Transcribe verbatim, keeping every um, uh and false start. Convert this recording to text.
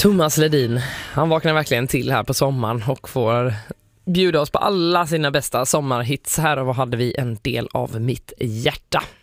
Thomas Ledin, han vaknar verkligen till här på sommaren och får bjuda oss på alla sina bästa sommarhits. Här och vad hade vi en del av mitt hjärta.